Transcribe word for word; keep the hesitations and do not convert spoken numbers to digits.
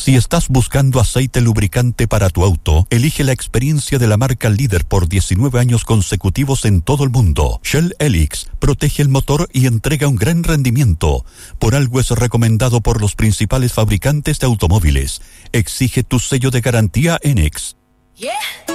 Si estás buscando aceite lubricante para tu auto, elige la experiencia de la marca líder por diecinueve años consecutivos en todo el mundo. Shell Helix protege el motor y entrega un gran rendimiento. Por algo es recomendado por los principales fabricantes de automóviles. Exige tu sello de garantía Enex. Yeah.